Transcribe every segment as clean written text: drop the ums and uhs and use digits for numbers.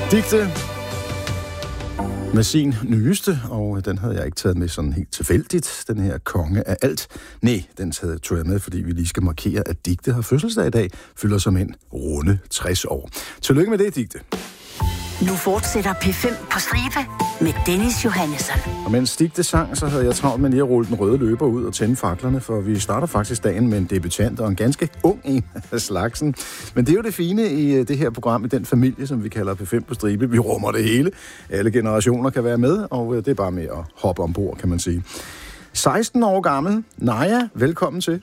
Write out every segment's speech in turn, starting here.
Dicte med sin nyeste, og den havde jeg ikke taget med sådan helt tilfældigt, den her konge af alt. Nej, den tog jeg med, fordi vi lige skal markere, at Dicte har fødselsdag i dag, fylder som en runde 60 år. Tillykke med det, Dicte. Nu fortsætter P5 på stribe med Dennis Johannesson. Og mens Dicte sang, så havde jeg travlt med lige at rulle den røde løber ud og tænde faklerne, for vi starter faktisk dagen med en debutant og en ganske ung en af slagsen. Men det er jo det fine i det her program, i den familie, som vi kalder P5 på stribe. Vi rummer det hele. Alle generationer kan være med, og det er bare med at hoppe ombord, kan man sige. 16 år gammel. Naja, velkommen til.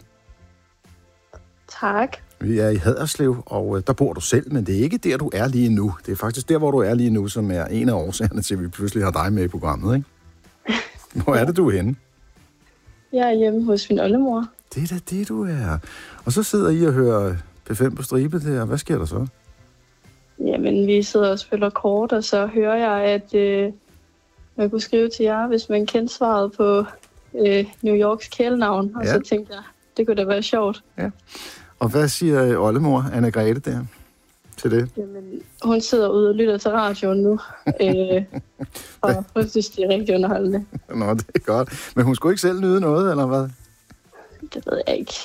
Tak. Vi er i Haderslev, og der bor du selv, men det er ikke der, du er lige nu. Det er faktisk der, hvor du er lige nu, som er en af årsagerne til, at vi pludselig har dig med i programmet, ikke? Hvor er det, du er henne? Jeg er hjemme hos min oldemor. Det er da det, du er. Og så sidder I og hører P5 på stribe der. Hvad sker der så? Jamen, vi sidder og spiller kort, og så hører jeg, at man kunne skrive til jer, hvis man kendte svaret på New Yorks kælenavn. Og så tænkte jeg, det kunne da være sjovt. Ja. Og hvad siger oldemor Anna-Grete der til det? Jamen, hun sidder ude og lytter til radioen nu, og hun synes, det er rigtig underholdende. Nå, det er godt. Men hun skulle ikke selv nyde noget, eller hvad? Det ved jeg ikke.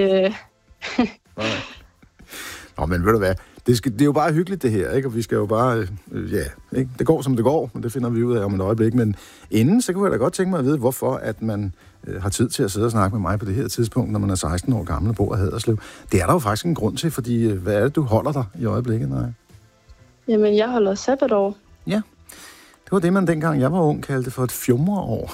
Nå, men ved du hvad? Det er jo bare hyggeligt, det her, ikke? Og vi skal jo bare, ikke? Det går, som det går, men det finder vi ud af om et øjeblik. Men inden, så kunne jeg da godt tænke mig at vide, hvorfor at man har tid til at sidde og snakke med mig på det her tidspunkt, når man er 16 år gammel og bor i Haderslev. Det er der jo faktisk en grund til, fordi hvad er det, du holder dig i øjeblikket? Nej? Jamen, jeg holder sabbatår. Ja, det var det, man dengang jeg var ung kaldte for et fjumreår.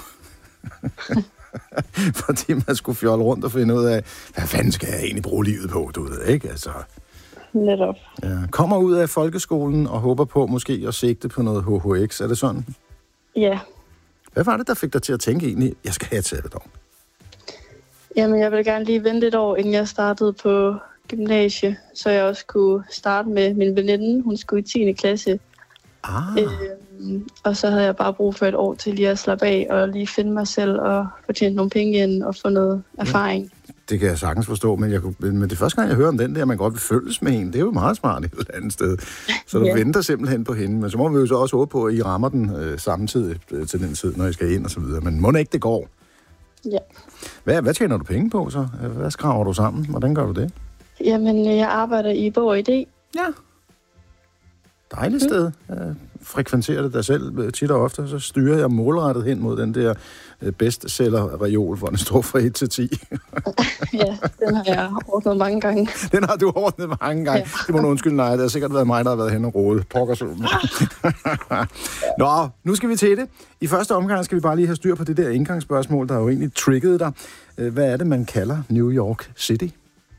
Fordi man skulle fjolle rundt og finde ud af, hvad fanden skal jeg egentlig bruge livet på, du ved, ikke? Altså... Netop. Ja. Kommer ud af folkeskolen og håber på måske at sigte på noget HHX. Er det sådan? Ja. Hvad var det, der fik dig til at tænke egentlig, jeg skal have et sabbatår? Jamen, jeg ville gerne lige vente et år, inden jeg startede på gymnasie, så jeg også kunne starte med min veninde. Hun skulle i 10. klasse. Og så havde jeg bare brug for et år til lige at slappe af og lige finde mig selv og få tjent nogle penge ind og få noget erfaring. Det kan jeg sagtens forstå, men det er første gang, jeg hører om den der, man godt vil følges med hende. Det er jo meget smart et eller andet sted. Så du venter simpelthen på hende. Men så må vi jo så også håbe på, at I rammer den samtidig til den tid, når I skal ind og så videre. Men må det ikke, det går? Ja. Hvad tjener du penge på så? Hvad skraver du sammen? Hvordan gør du det? Jamen, jeg arbejder i Bog og Idé. Ja. Dejligt sted. Jeg frekventerer det der selv tit og ofte, så styrer jeg målrettet hen mod den der bestseller-reol, hvor den står fra 1 til 10. Ja, den har jeg ordnet mange gange. Den har du ordnet mange gange. Ja. Det må du undskylde, nej. Det har sikkert været mig, der har været hen og rode. Pokker så. Nå, nu skal vi til det. I første omgang skal vi bare lige have styr på det der indgangsspørgsmål, der jo egentlig triggede dig. Hvad er det, man kalder New York City?